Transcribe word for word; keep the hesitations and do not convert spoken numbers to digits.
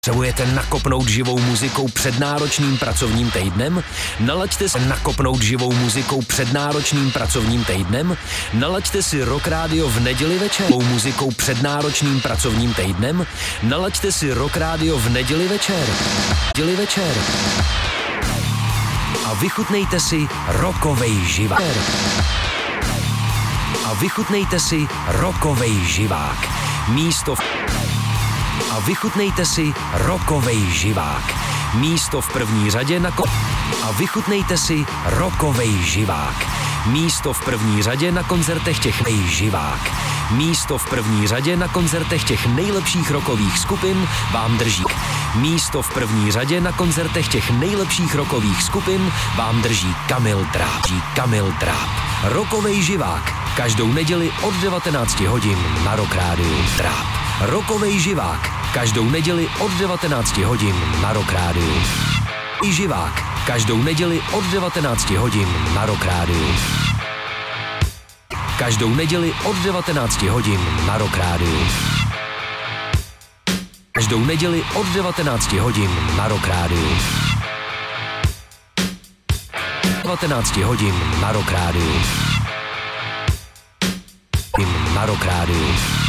Potřebujete nakopnout živou muzikou před náročným pracovním týdnem? Nalaďte se nakopnout živou muzikou před náročným pracovním týdnem? Nalaďte si Rock Radio v neděli večer živou muzikou před náročným pracovním týdnem? Nalaďte si Rock Radio v neděli večer. Neděli večer. A vychutnejte si rockovej živák. A vychutnejte si rockovej živák. Místo v... A vychutnejte si rockovej živák. Místo v první řadě na ko... A vychutnejte si rockovej živák. Místo v první řadě na koncertech těch nejživák. Místo v první řadě na koncertech těch nejlepších rockových skupin vám drží. Místo v první řadě na koncertech těch nejlepších rockových skupin vám drží Kamil Dráp. Kamil Dráp. Rockovej živák. Každou neděli od devatenácti hodin na Rock Rádiu Dráp. Rockovej živák. Každou neděli od devatenácti hodin na Rock Rádiu. I živák. Každou neděli od devatenácti hodin na Rock Rádiu. Každou neděli od devatenácti hodin na Rock Rádiu. Každou neděli od devatenácti hodin na Rock Rádiu. devatenácti hodin na Rock Rádiu. Na Rock Rádiu.